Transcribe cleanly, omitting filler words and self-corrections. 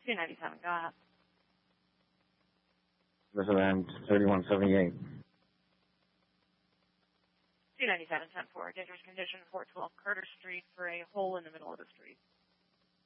297, go ahead. Resident 3178. 297, 10-4, dangerous condition, 412 Carter Street for a hole in the middle of the street.